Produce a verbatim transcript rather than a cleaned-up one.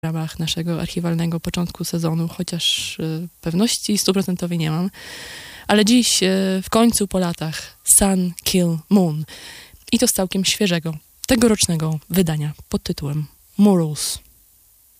w ramach naszego archiwalnego początku sezonu, chociaż y, pewności stuprocentowej nie mam. Ale dziś, y, w końcu po latach, Sun Kil Moon. I to z całkiem świeżego, tegorocznego wydania pod tytułem Morals.